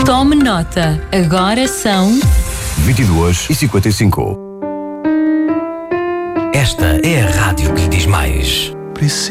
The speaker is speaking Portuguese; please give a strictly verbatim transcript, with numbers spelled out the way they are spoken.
Tome nota. Agora são vinte e duas e cinquenta e cinco. Esta é a rádio que lhe diz mais.